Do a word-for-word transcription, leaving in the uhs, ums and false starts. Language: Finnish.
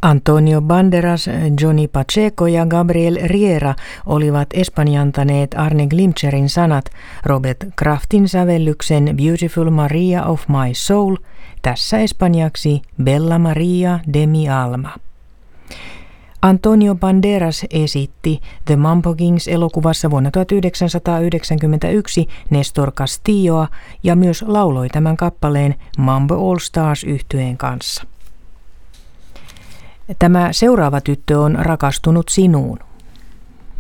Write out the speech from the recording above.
Antonio Banderas, Johnny Pacheco ja Gabriel Riera olivat espanjantaneet Arne Glimcherin sanat Robert Kraftin sävellyksen Beautiful Maria of My Soul, tässä espanjaksi Bella Maria de mi alma. Antonio Banderas esitti The Mambo Kings-elokuvassa vuonna tuhatyhdeksänsataayhdeksänkymmentäyksi Nestor Castilloa ja myös lauloi tämän kappaleen Mambo All Stars-yhtyeen kanssa. Tämä seuraava tyttö on rakastunut sinuun.